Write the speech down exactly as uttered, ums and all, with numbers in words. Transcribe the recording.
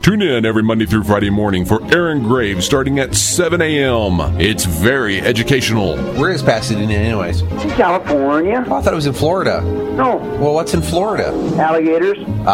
Tune in every Monday through Friday morning for Aaron Graves starting at seven a.m. It's very educational. Where is Pasadena anyways? In California. Oh, I thought it was in Florida. No. Well, what's in Florida? Alligators. Ah,